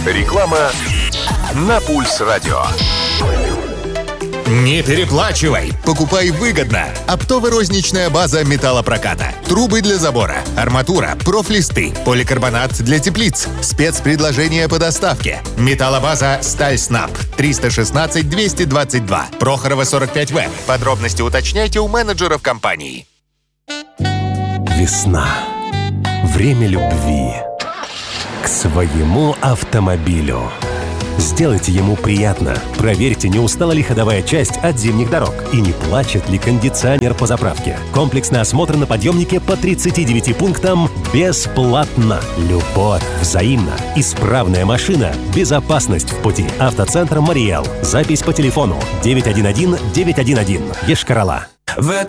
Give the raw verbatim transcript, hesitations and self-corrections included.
Реклама на Пульс Радио. Не переплачивай, покупай выгодно. Оптово-розничная база металлопроката. Трубы для забора, арматура, профлисты, поликарбонат для теплиц. Спецпредложения по доставке. Металлобаза «Сталь Снаб». триста шестнадцать двести двадцать два. Прохорова, сорок пять вэ. Подробности уточняйте у менеджеров компании. Весна. Время любви к своему автомобилю. Сделайте ему приятно. Проверьте, не устала ли ходовая часть от зимних дорог и не плачет ли кондиционер по заправке. Комплексный осмотр на подъемнике по тридцати девяти пунктам бесплатно. Любовь взаимна. Исправная машина. Безопасность в пути. Автоцентр «Мариэл». Запись по телефону девять один один девять один один. Йошкар-Олы.